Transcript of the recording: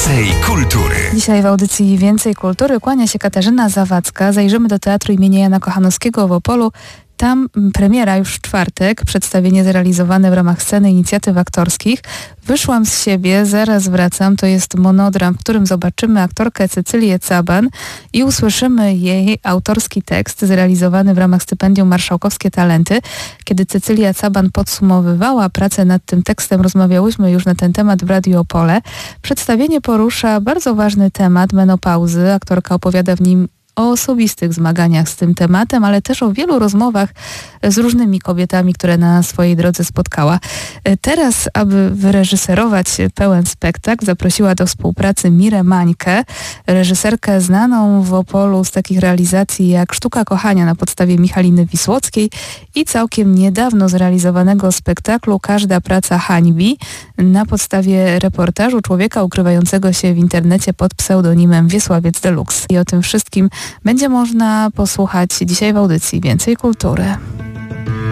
Więcej kultury. Dzisiaj w audycji Więcej Kultury kłania się Katarzyna Zawadzka. Zajrzymy do Teatru imienia Jana Kochanowskiego w Opolu. Tam premiera już w czwartek, przedstawienie zrealizowane w ramach Sceny Inicjatyw Aktorskich. Wyszłam z siebie, zaraz wracam. To jest monodram, w którym zobaczymy aktorkę Cecylię Caban i usłyszymy jej autorski tekst zrealizowany w ramach stypendium Marszałkowskie Talenty. Kiedy Cecylia Caban podsumowywała pracę nad tym tekstem, rozmawiałyśmy już na ten temat w Radiu Opole. Przedstawienie porusza bardzo ważny temat menopauzy. Aktorka opowiada w nim o osobistych zmaganiach z tym tematem, ale też o wielu rozmowach z różnymi kobietami, które na swojej drodze spotkała. Teraz, aby wyreżyserować pełen spektakl, zaprosiła do współpracy Mirę Mańkę, reżyserkę znaną w Opolu z takich realizacji jak Sztuka Kochania na podstawie Michaliny Wisłockiej i całkiem niedawno zrealizowanego spektaklu Każda praca hańbi na podstawie reportażu człowieka ukrywającego się w internecie pod pseudonimem Wiesławiec Deluxe. I o tym wszystkim będzie można posłuchać dzisiaj w audycji Więcej Kultury.